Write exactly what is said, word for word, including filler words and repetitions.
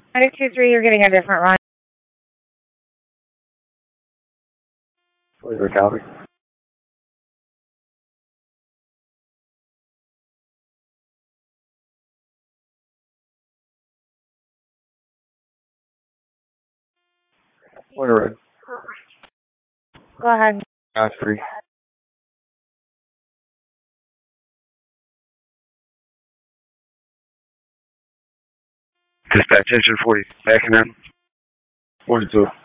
nine two three, you're getting a different run. Where's copy? Where red? Go ahead. That's free. Dispatch engine forty, backing in. forty-two.